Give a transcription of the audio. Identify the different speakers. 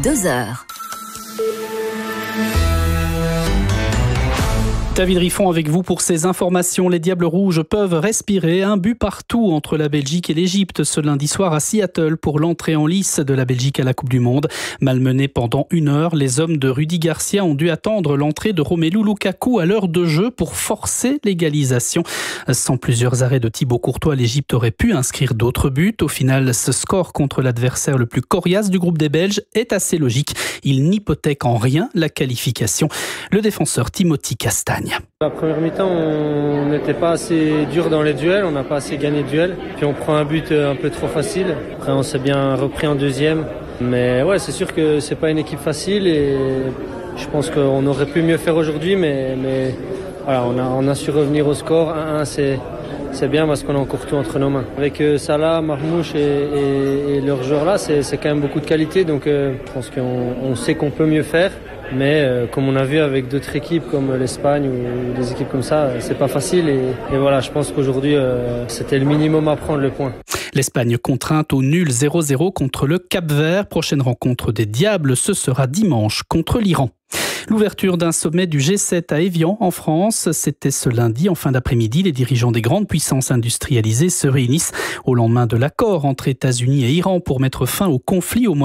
Speaker 1: 2h.
Speaker 2: David Riffon avec vous pour ces informations. Les Diables Rouges peuvent respirer. Un but partout entre la Belgique et l'Égypte ce lundi soir à Seattle pour l'entrée en lice de la Belgique à la Coupe du Monde. Malmenés pendant 1 heure, les hommes de Rudy Garcia ont dû attendre l'entrée de Romelu Lukaku à l'heure de jeu pour forcer l'égalisation. Sans plusieurs arrêts de Thibaut Courtois, l'Égypte aurait pu inscrire d'autres buts. Au final, ce score contre l'adversaire le plus coriace du groupe des Belges est assez logique. Il n'hypothèque en rien la qualification. Le défenseur Timothy Castagne.
Speaker 3: La première mi-temps, on n'était pas assez dur dans les duels, on n'a pas assez gagné de duels. Puis on prend un but un peu trop facile. Après, on s'est bien repris en deuxième. Mais ouais, c'est sûr que c'est pas une équipe facile et je pense qu'on aurait pu mieux faire aujourd'hui. Mais voilà, on a su revenir au score. 1-1, c'est bien parce qu'on a encore tout entre nos mains. Avec Salah, Marmouche et leurs joueurs là, c'est quand même beaucoup de qualité. Donc je pense qu'on sait qu'on peut mieux faire. Mais comme on a vu avec d'autres équipes comme l'Espagne ou des équipes comme ça, c'est pas facile et voilà, je pense qu'aujourd'hui c'était le minimum à prendre le point.
Speaker 2: L'Espagne contrainte au nul 0-0 contre le Cap-Vert. Prochaine rencontre des Diables, ce sera dimanche contre l'Iran. L'ouverture d'un sommet du G7 à Évian en France, c'était ce lundi en fin d'après-midi. Les dirigeants des grandes puissances industrialisées se réunissent au lendemain de l'accord entre États-Unis et Iran pour mettre fin au conflit au